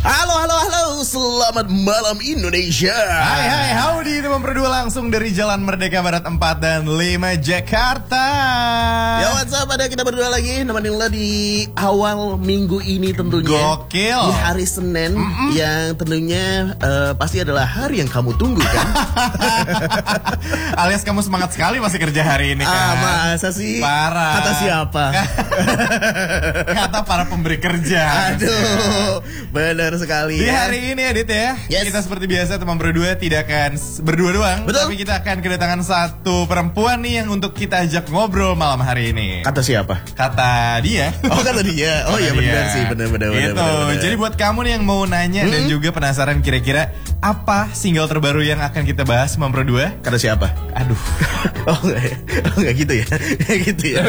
Halo, selamat malam Indonesia. Hai, howdy, teman berdua langsung dari Jalan Merdeka Barat 4 dan 5 Jakarta. Ya, what's up, ada kita berdua lagi nemenin lo di awal minggu ini tentunya. Gokil. Di hari Senin yang tentunya pasti adalah hari yang kamu tunggu kan. Alias kamu semangat sekali masih kerja hari ini kan. Masa sih? Parah. Kata siapa? Kata para pemberi kerja. Aduh, benar sekali Di ya. hari ini Adit ya, Yes. kita seperti biasa teman berdua tidak akan berdua doang. Betul. Tapi kita akan kedatangan satu perempuan nih yang untuk kita ajak ngobrol malam hari ini. Kata siapa? Kata dia. Oh, kata dia. Oh iya, benar sih, benar. Gitu. Jadi buat kamu nih yang mau nanya dan juga penasaran kira-kira apa single terbaru yang akan kita bahas teman berdua? Kata siapa? Aduh. Oh enggak gitu ya. Kayak gitu ya.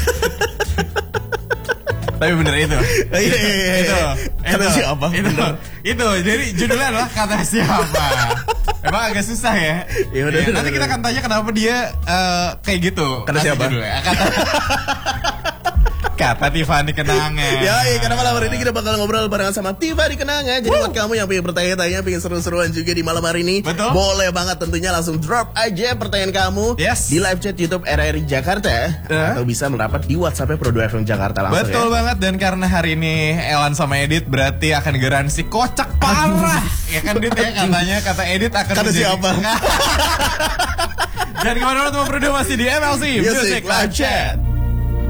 Tapi bener itu. Iya. Kata siapa? Itu. Jadi judulnya adalah kata siapa. Emang agak susah ya. Ya udah. Nanti kita akan tanya kenapa dia kayak gitu. Kata Nanti siapa? judulnya. Kata Tiffany Kenangan. Ya, karena malam hari ini kita bakal ngobrol barengan sama Tiffany Kenangan. Jadi buat kamu yang pengen bertanya-tanya, pengen seru-seruan juga di malam hari ini, Betul. boleh banget tentunya langsung drop aja pertanyaan kamu di live chat YouTube RRI Jakarta atau bisa merapat di WhatsApp Pro 2 FM Jakarta langsung. Betul banget, dan karena hari ini Elan sama Edit berarti akan garansi kocak parah. Ya kan Dit ya, katanya kata Edit akan Kata siapa? Dan kemana-mana teman berdua masih di MLC Music Live Chat.